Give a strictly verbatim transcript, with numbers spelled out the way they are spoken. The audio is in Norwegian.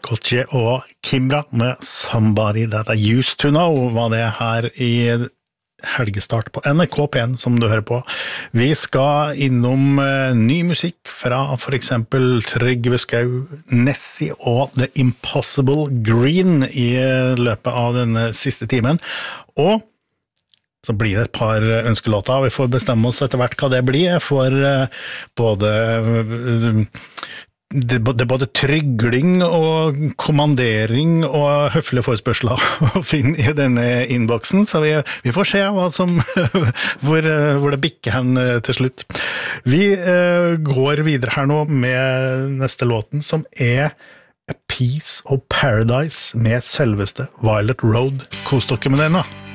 Gotye og Kimbra med Somebody That I Used To Know var det her i helgestart på N R K P en som du hører på. Vi skal innom uh, ny musikk fra for eksempel Trygve Skau, Nessie og The Impossible Green i uh, løpet av denne siste timen. Og så blir det et par ønskelåter, vi får bestemme oss etter hvert hva det blir, for uh, både uh, det, det er både trygling og kommandering og høflige forespørsler å finne i denne innboksen, så vi, vi får se hva som, hvor, hvor det bikker hen til slutt. Vi uh, går videre her nå med neste låten, som er A Piece of Paradise med selveste Violet Road. Kos dere med den da!